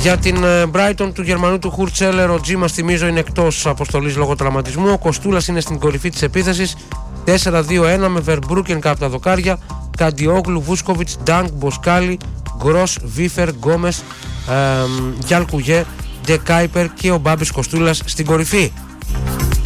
Για την Brighton του Γερμανού του Χουρτσέλερ, ο Τζίμας θυμίζω είναι εκτός αποστολής λόγω τραυματισμού. Ο Κοστούλας είναι στην κορυφή της επίθεσης. 4-2-1 με Βερμπρούκεν κάτω τα δοκάρια. Καντιόγλου, Βούσκοβιτς, Ντάνκ, Μποσκάλι, Γκρος, Βίφερ, Γκόμες, Γιάλ Κουγέ, Ντε Κάιπερ και ο Μπάμπης Κοστούλας στην κορυφή.